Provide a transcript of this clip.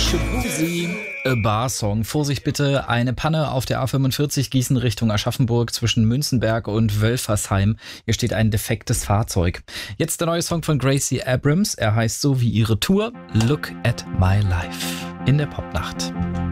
Shaboozey, A Bar-Song. Vorsicht bitte, eine Panne auf der A45 Gießen Richtung Aschaffenburg zwischen Münzenberg und Wölfersheim. Hier steht ein defektes Fahrzeug. Jetzt der neue Song von Gracie Abrams. Er heißt so wie ihre Tour, Look at My Life in der Popnacht.